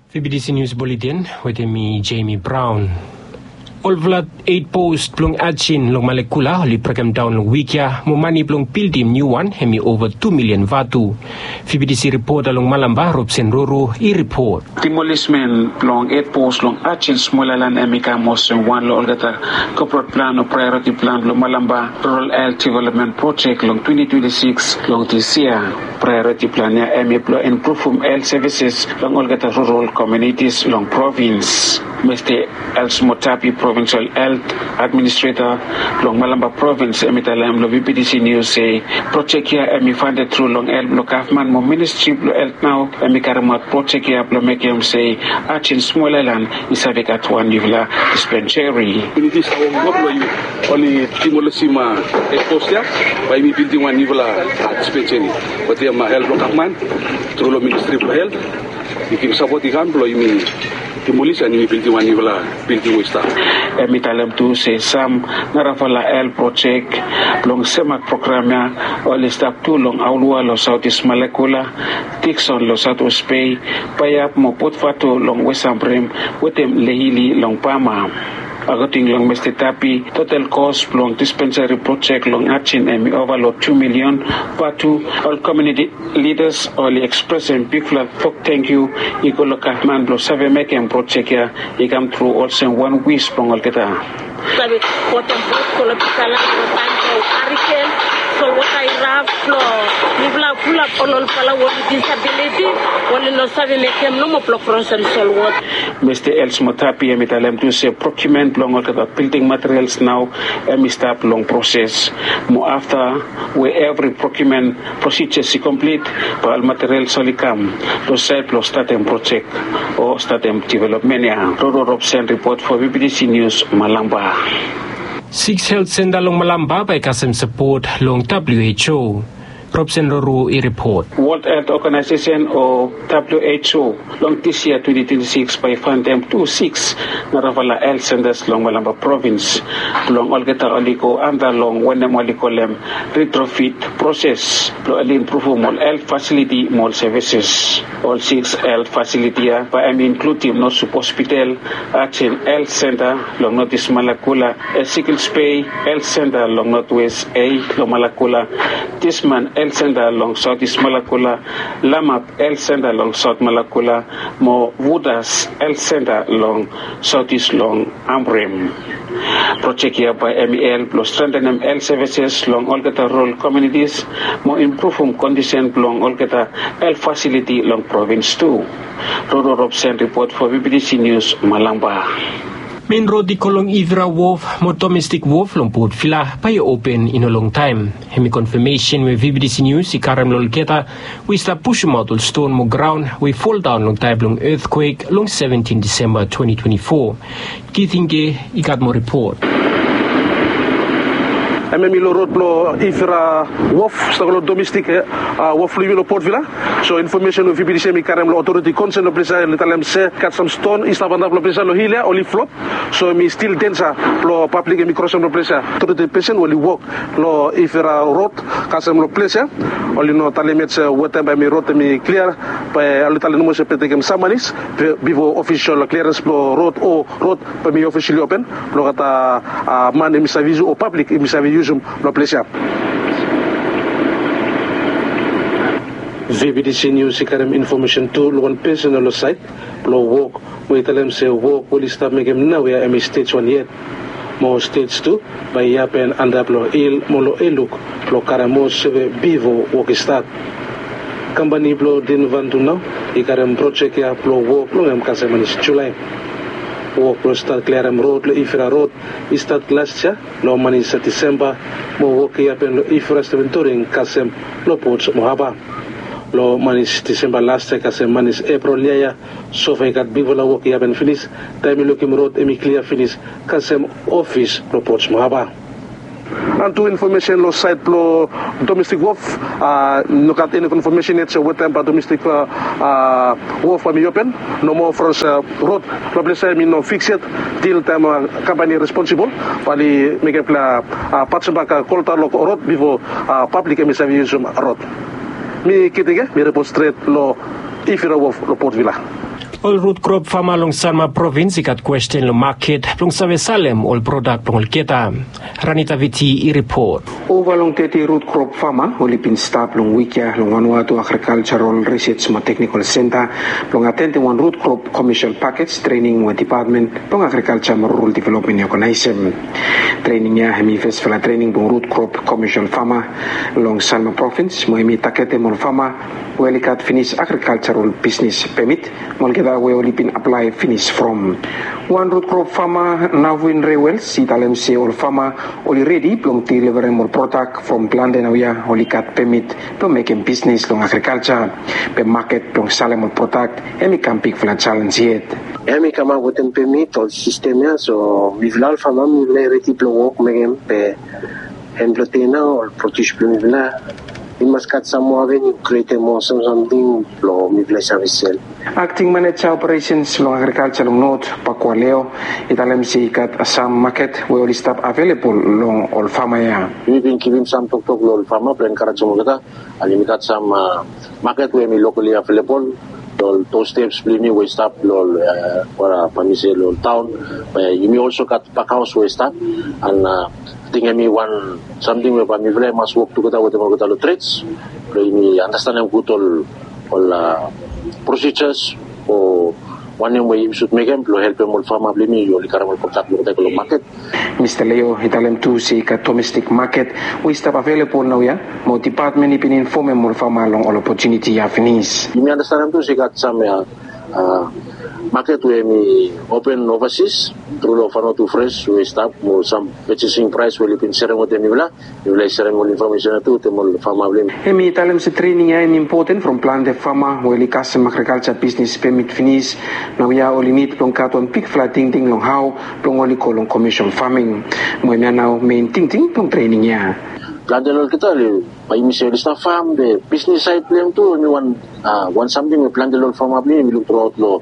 VBDC News Bulletin with me, Jamie Brown. Olvlat 8 post plong achin long malekula holi program down long wikya mumani plong pildim new one hemi over 2 million vatu. VBDC report along Malamba Robsen Roro report. Demolishment long 8 post long achin smolalan emika mosen one lo olgata corporate plan or priority plan long Malamba rural health development project long 2026 long this year priority plan ya emi plo improve health services long olgata rural communities long province. Mr. Elsmotapi Provincial Health Administrator long Malamba Province emitalam lo VBDC News say project here emi funded through long health lo government mo Ministry of Health now emi karamat project here lo make him say achin smolalan isabik at one nivla dispensary. Ini sa ngok lo oli timolosima ekosya by mi building one nivla dispensary. Pati ma health lo government through lo Ministry of Health ikim support ikam lo imi demolish and building one nivla building wista. Emitalem tu say some narafala health project long semak programnya oli step tu long aulua lo Southeast Malekula Dixon lo Southwest Bay payap mo potfato long West Ambrim wetem lehili long Pama. Agoting long Mr. Tapi total cost long dispensary project long achin emi overload 2 million patu all community leaders only expressing big flag folk thank you ikolo kahman lo save making project ya ikam through also one wish pong all kita sabe potom kolo pikala tanto arikel so what I have lo nibla pula polol pala what disability only no save making no mo procurement sol what Mr. Elsmotapi emitalem to say procurement long all kita building materials now emi start long process mo after where every procurement procedure is complete all materials only come to set lo starting project or starting development ya Roro Robsen report for VBDC News Malamba. 6 health center long Malamba by Kasem support long WHO. Robsen Roro report. World Health Organization or WHO long this year 2026 by fund them 26 Naravala health centers long Malamba province long Olgeta Oliko and long Wendem Olikolem retrofit process to improve more health facility more services. All 6 health facility by including no hospital, Action Health Center long Northeast Malakula, a Sickles Bay Health Center long Northwest A long Malakula, Tisman Health Center along Southeast Malakula, Lamap Health Center along South Malakula, Mo Wudas Health Center along Southeast Long Ambrim. Project here by MEL plus strengthen health services long Olgeta rural communities, more improve condition long Olgeta health facility long province 2. Roro Robsen report for VBDC News Malamba. Main road di kolong Ivra Wharf, mo domestic wharf long port fila pa open in a long time. Hemi confirmation with VBDC News, ikaram lolketa, we start push model stone mo ground, we fall down long time long earthquake long 17 December 2024. Kithinge, ikat mo report. Milo road lo Ifra Wolf stagolo domestic Wolf lo Port Villa. So information of VBDC mi karem lo authority concern lo presa litalem se cut some stone istavanda lo presa lo hilia oli flop. So mi still densa lo public mi cross lo presa authority person oli walk lo Ifra road kasem lo presa oli no talemet se weta by mi road mi clear by litalem mo se petegem samanis vivo official clearance lo road o road by mi officially open lo kata man mi service o public mi service lo pleasure. VBDC News ikarem information to one personal site lo walk we tell them say walk will start make him now we are stage 1 yet more stage 2 by yapen and up lo il molo eluk lo karamo seve bivo walk start company blo din vantu now ikarem project ya lo walk lo ngam kasemanis July walk lo start clearam road lo Ifra road start last year lo mani sa December mo walk yapen lo Ifra inventorying kasem lo ports mohaba lo manis December last year kasem manis April ya so far got big la walk yapen finish time lo kim road emi clear finish kasem office lo ports mohaba. And to information lo site lo domestic wolf no kat any information yet so what time pa domestic wolf pa mi open no more from road probably say mi no fix it till time company responsible pali make pla patsa ka kolta lo road before public mi service road mi kitige mi report straight lo Ifra Wolf lo Port Villa. All root crop farmer long Salma province ikat question lo market long Save Salem all product long Keta. Ranita Viti report. Over long 30 root crop farmer only been staff long Wikia long Vanuatu Agricultural Research and Technical Center long attending one root crop commercial package training with department long agriculture and rural development organization. Training ya hemi festival training long root crop commercial farmer long Salma province mohemi takete mol farmer welikat finish agricultural business permit molgeda we only been apply finish from one root crop farmer now win rewel si talem se all farmer only ready long deliver more product from plant and we only cut permit to making business long agriculture pe market long Salem product emi can pick for a challenge yet emi kama goten permit all system ya so vivlal farmer mi ready to work megem pe hemblotina or produce plumivla. We must cut some more when you create more something low midlife service. Acting manager operations long agriculture long note Pakualeo italem si kat Assam market we only stop available long all farmer ya. We've been giving some talk all farmer plan encourage mo kita limited some market we locally available. Lol 2 steps blimi we stop lol para pamise lol town. You may also cut pack house we stop and think me one something we mi vle must work together with the trades. We understand them good all procedures or one way we should make them to help them all farmer blimi you caramel contact with the market. Mr. Leo italem to si ka domestic market we stop available now ya. Mo department ipin inform mo farmer long all opportunity ya finish. You may understand them to si kat some market where me open overseas through of to fresh we stop more some purchasing price will be sharing with them you will share more information to them farmer blame emi talem se training ya important from plant the farmer where custom agriculture business permit finish now ya only need long carton pick flat ting long how long only call on commission farming mo ya now main ting long training ya plan the kita le by Michelle staff farm the business side blame too me one something we plan the farmer blame we look throughout law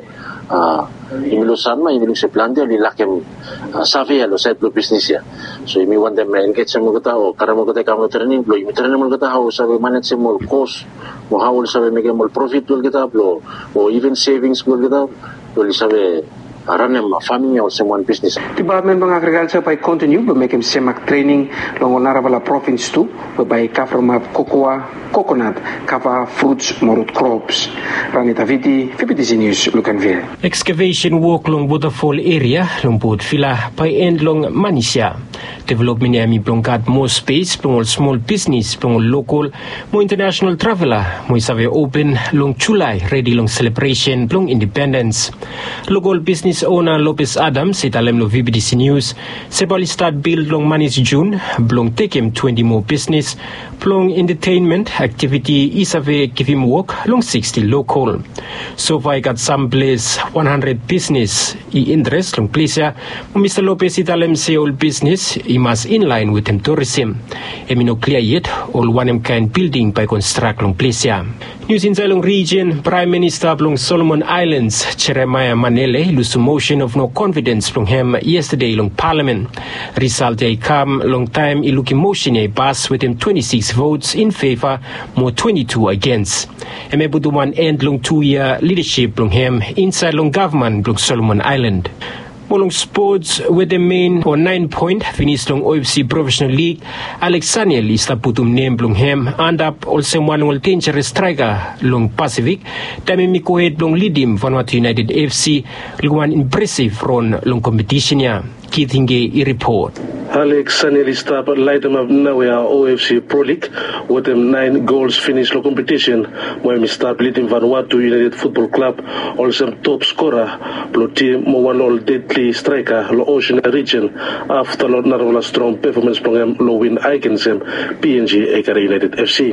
imilusan ma imilus se plan dia lilakem savvy lo side lo business ya so imi want them engage mo kita o karamo kita kamo training lo imi training mo kita how sabe manage mo cost mo how sabe make mo profit lo kita lo o even savings lo kita lo sabe aranem farming or someone business department ng agriculture by continue to make him semak training long Narabala province too by cover map cocoa coconut cover fruits morut crops Ranita Viti FBTC News Lucanville. Excavation work long waterfall area long boat fila by end long Manisha development ya mi blongkat more space long small business long local more international traveler mo save open long July ready long celebration long independence local business owner Lopez Adams italem lo VBDC News sebali start build long Manis June blong take him 20 more business plong entertainment activity isave give him work long 60 local so far I got some place 100 business interest long place ya Mr. Lopez italem say all business he must in line with him tourism emino clear yet all one kind building by construct long place ya news in Zalong region Prime Minister long Solomon Islands Jeremiah Manele lose motion of no confidence from him yesterday long parliament result they come long time he looking motion a pass with him 26 votes in favor more 22 against emebudu one end long 2-year leadership long him inside long government long Solomon Island. Molong sports with the main or 9-point finish long OFC Professional League. Alex Saniel is putum name long him and up also one will dangerous striker long Pacific. Dami Mikohead long lead him Vanuatu United FC long one impressive run long competition ya. Keith Hinge report. Alex Saniel is top light them up now OFC Pro League with them 9 goals finish the competition when we start leading Vanuatu United Football Club also top scorer blue team one all deadly striker lo Ocean region after lo Narwala strong performance from lo win against PNG Ekari United FC.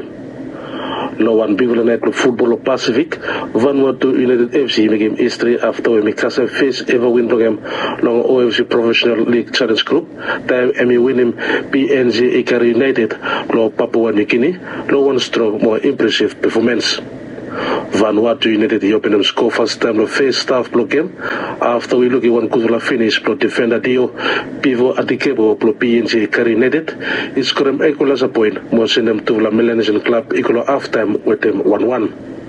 No one big night football Pacific Vanuatu United FC game history after we cast face ever win program long OFC Professional League Challenge Group time Emmy win him PNG Ekari United lo Papua New Guinea no one strong more impressive performance. Vanuatu United open score first time the first staff block game after we look at one Kuzula finish pro defender Dio Pivo Atikebo pro PNG Ekari United is score equal as a point more send them to the Melanesian club equal half time with them 1-1.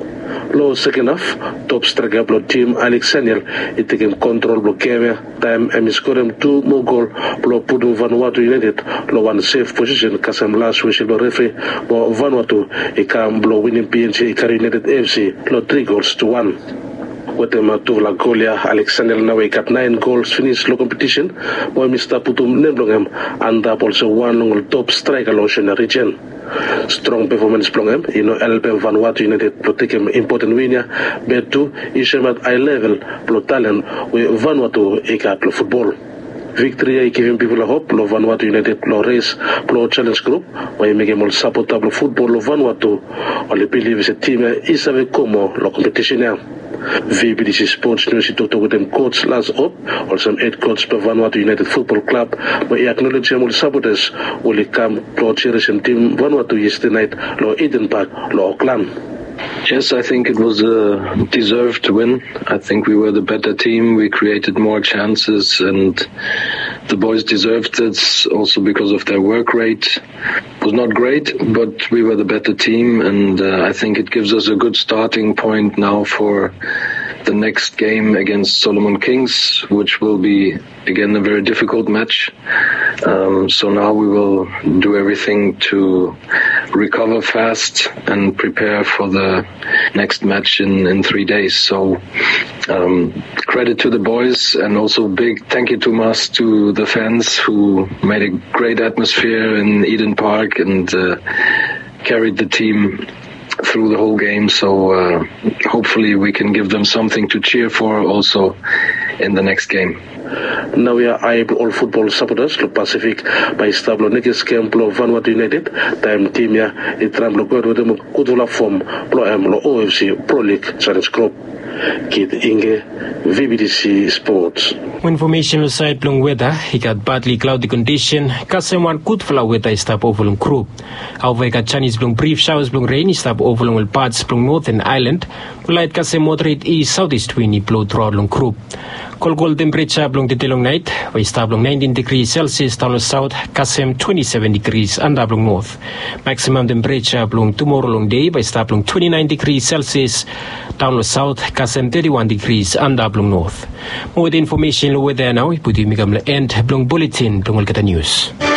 Lo second half, top striker blo team Alex Saniel itakem control blo game time scorem 2 more goal blo Pudu Vanuatu United lo one safe position kasam last wish blo referee bo Vanuatu ikam blo winning PNC Ikari United FC lo 3-1. Guatemala la Golia Alexander Nawe got 9 goals finished the competition. Boy Mr. Putum Nemblongem and also one long top striker in the region. Strong performance blongem, LP Vanuatu United to take him important winner. Bet to Ishemat eye level pro talent with Vanuatu Ekat football. Victory giving people a hope. Lo Vanuatu United lo race lo challenge group. Why make him all supportable football lo Vanuatu. Only believe is a team is a como lo competition now. VBDC Sports News talked with them coach last up, also 8 coach per Vanuatu United Football Club, but he acknowledged him all supporters will come to cherish team Vanuatu yesterday night, Lo Eden Park, Lo Auckland. Yes, I think it was a deserved win. I think we were the better team. We created more chances and the boys deserved it also because of their work rate. It was not great, but we were the better team and I think it gives us a good starting point now for the next game against Solomon Kings, which will be again a very difficult match. So now we will do everything to recover fast and prepare for the next match in 3 days. So credit to the boys and also big thank you to the fans who made a great atmosphere in Eden Park and carried the team through the whole game. So hopefully we can give them something to cheer for also in the next game. Now we are all football supporters lo Pacific by stablo nekes camp lo Vanuatu United time team ya itram lo godo dem kudula form lo lo OFC Pro League Challenge Group. Kid Inge, VBDC Sports. Information aside long weather, he got partly cloudy condition. Kaseman good flow weather is stop over long group. However, got Chinese blong brief showers blong rainy stop over long parts blong northern island. Light Kasem moderate east southeast windy blow throughout long group. Cold temperature blong the long night. We stop blong 19 degrees Celsius down the south. Kasem 27 degrees under blong north. Maximum temperature blong tomorrow long day by stop blong 29 degrees Celsius down the south. Kasem 31 degrees under blong north. More with information weather now. We put you end blong bulletin blong Kolkata news.